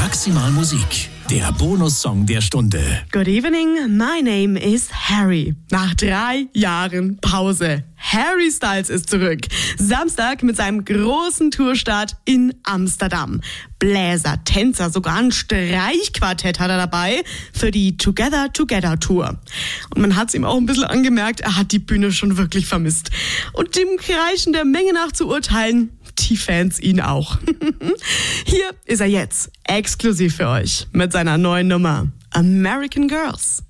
Maximal Musik, der Bonussong der Stunde. Good evening, my name is Harry. Nach 3 Jahren Pause. Harry Styles ist zurück. Samstag mit seinem großen Tourstart in Amsterdam. Bläser, Tänzer, sogar ein Streichquartett hat er dabei für die Together Together Tour. Und man hat es ihm auch ein bisschen angemerkt, er hat die Bühne schon wirklich vermisst. Und dem Kreischen der Menge nach zu urteilen, die Fans ihn auch. Hier ist er jetzt, exklusiv für euch, mit seiner neuen Nummer American Girls.